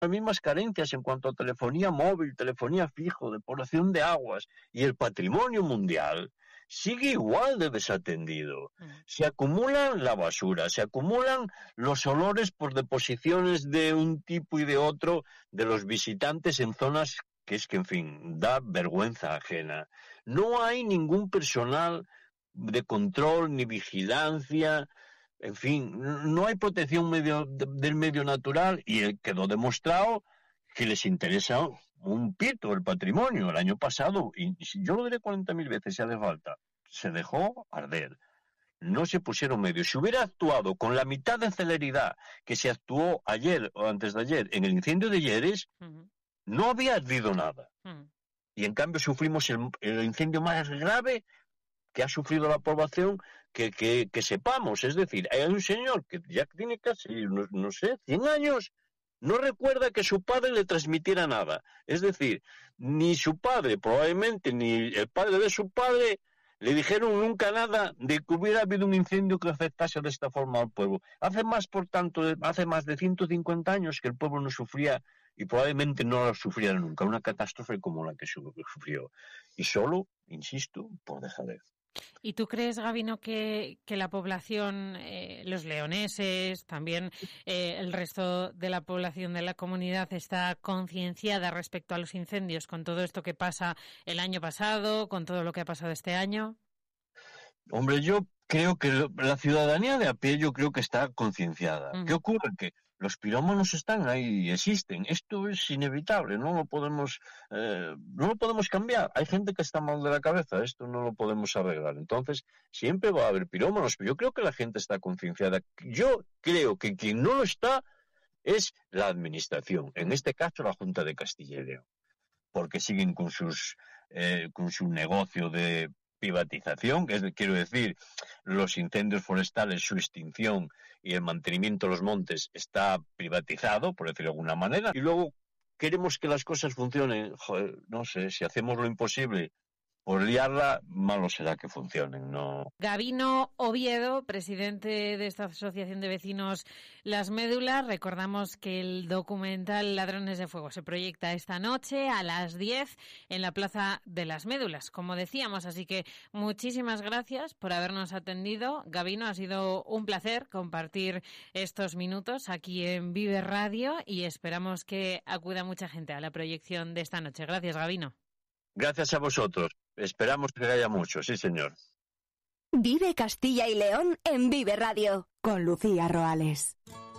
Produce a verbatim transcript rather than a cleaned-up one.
las mismas carencias en cuanto a telefonía móvil, telefonía fijo, depuración de aguas, y el patrimonio mundial sigue igual de desatendido. Se acumulan la basura, se acumulan los olores por deposiciones de un tipo y de otro de los visitantes en zonas que es que, en fin, da vergüenza ajena. No hay ningún personal de control ni vigilancia, en fin, no hay protección medio, de, del medio natural, y quedó demostrado que les interesa un pito el patrimonio. El año pasado, y yo lo diré cuarenta mil veces si hace falta, se dejó arder. No se pusieron medios. Si hubiera actuado con la mitad de celeridad que se actuó ayer o antes de ayer en el incendio de Lleres, uh-huh. no había ardido nada. Uh-huh. Y en cambio sufrimos el, el incendio más grave que ha sufrido la población que, que, que sepamos. Es decir, hay un señor que ya tiene casi, no, no sé, cien años, no recuerda que su padre le transmitiera nada. Es decir, ni su padre, probablemente, ni el padre de su padre le dijeron nunca nada de que hubiera habido un incendio que afectase de esta forma al pueblo. Hace más, por tanto, hace más de ciento cincuenta años que el pueblo no sufría, y probablemente no lo sufriera nunca, una catástrofe como la que sufrió. Y solo, insisto, por dejadez. ¿Y tú crees, Gabino, que, que la población, eh, los leoneses, también eh, el resto de la población de la comunidad está concienciada respecto a los incendios con todo esto que pasa el año pasado, con todo lo que ha pasado este año? Hombre, yo creo que la ciudadanía de a pie yo creo que está concienciada. Uh-huh. ¿Qué ocurre? Que los pirómanos están ahí y existen. Esto es inevitable, no lo podemos eh, no lo podemos cambiar. Hay gente que está mal de la cabeza, esto no lo podemos arreglar. Entonces, siempre va a haber pirómanos, pero yo creo que la gente está concienciada. Yo creo que quien no lo está es la administración, en este caso la Junta de Castilla y León, porque siguen con sus eh, con su negocio de privatización, que es, quiero decir, los incendios forestales, su extinción y el mantenimiento de los montes está privatizado, por decirlo de alguna manera, y luego queremos que las cosas funcionen. Joder, no sé, si hacemos lo imposible por liarla, malo será que funcionen, ¿no? Gabino Oviedo, presidente de esta asociación de vecinos Las Médulas. Recordamos que el documental Ladrones de Fuego se proyecta esta noche a las diez en la Plaza de Las Médulas, como decíamos. Así que muchísimas gracias por habernos atendido. Gabino, ha sido un placer compartir estos minutos aquí en Vive Radio y esperamos que acuda mucha gente a la proyección de esta noche. Gracias, Gabino. Gracias a vosotros. Esperamos que haya mucho, sí, señor. Vive Castilla y León en Vive Radio, con Lucía Roales.